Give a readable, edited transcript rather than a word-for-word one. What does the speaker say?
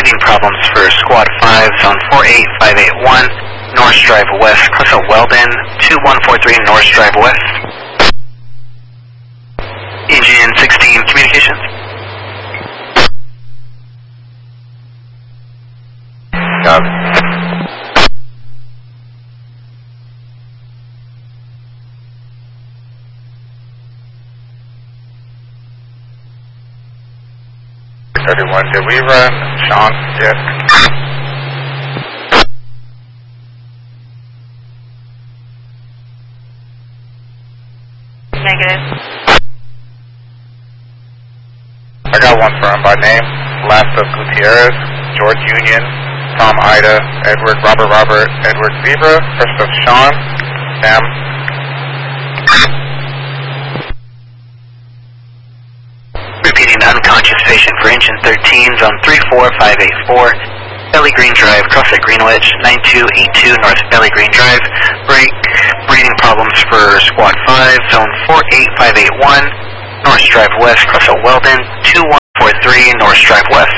breathing problems for Squad 5, Zone 48581, North Drive West, Crystal Weldon, 2143 North Drive West. Engine 16 communications. Copy. Did we run Sean yet? Negative. I got one for him by name. Last of Gutierrez, George Union, Tom Ida, Edward Robert, Edward Zebra. First of Sean, Sam. Repeating unconscious patient for engine 13, zone 34584, Belly Green Drive, cross at Greenwich, 9282 North Belly Green Drive. Breathing problems for Squad 5, zone 48581, North Drive West, cross at Weldon, 2143 North Drive West.